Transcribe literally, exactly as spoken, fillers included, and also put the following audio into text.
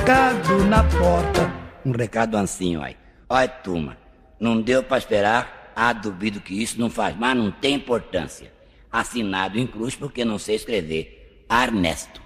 recado na porta. Um recado assim, ó. Olha, turma, não deu pra esperar. Ah, duvido que isso não faz, mas não tem importância. Assinado em cruz porque não sei escrever. Ernesto.